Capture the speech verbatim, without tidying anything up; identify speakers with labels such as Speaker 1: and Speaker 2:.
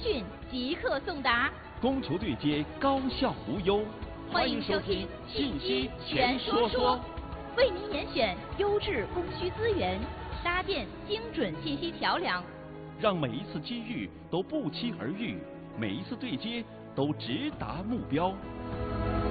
Speaker 1: 讯即刻送达，
Speaker 2: 供求对接，高效无忧。
Speaker 1: 欢迎收听《信息全说说》，为您严选优质供需资源，搭建精准信息桥梁，
Speaker 2: 让每一次机遇都不期而遇，每一次对接都直达目标。